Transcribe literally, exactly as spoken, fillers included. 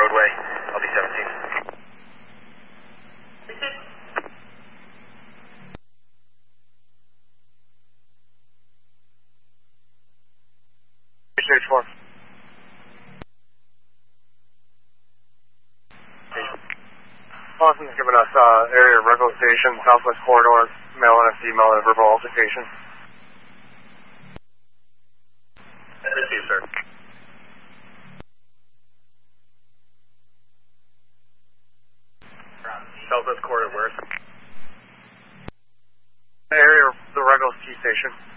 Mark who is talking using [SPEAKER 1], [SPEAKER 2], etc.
[SPEAKER 1] roadway, L D seventeen. Stage four. Austin's giving us uh, area of Ruggles Station, Southwest Corridor, male and female and verbal altercation. Received, sir. Southwest Corridor, where? Area of the Ruggles T Station.